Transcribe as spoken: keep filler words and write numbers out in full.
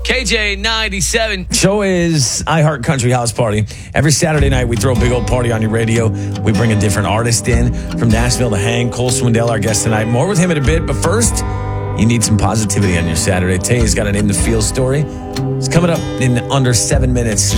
K J ninety-seven. Show is iHeart Country House Party. Every Saturday night, we throw a big old party on your radio. We bring a different artist in from Nashville to hang. Cole Swindell, our guest tonight. More with him in a bit, but first, you need some positivity on your Saturday. Tay's got an In the Field story. It's coming up in under seven minutes.